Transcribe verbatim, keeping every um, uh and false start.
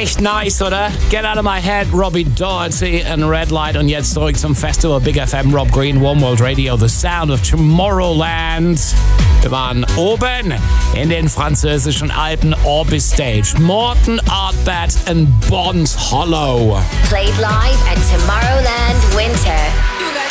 Echt nice, oder? Get Out of My Head, Robbie Doherty and Red Light. Und jetzt zurück zum Festival Big F M, Rob Green, One World Radio, The Sound of Tomorrowland. Wir waren oben in den französischen Alpen, Orbis Stage. Morten, Artbat and Bonds Hollow. Played live at Tomorrowland Winter.